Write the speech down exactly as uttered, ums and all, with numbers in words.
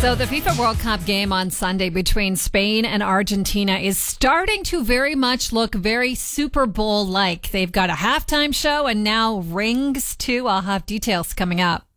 So the FIFA World Cup game on Sunday between Spain and Argentina is starting to very much look very Super Bowl-like. They've got a halftime show and now rings too. I'll have details coming up.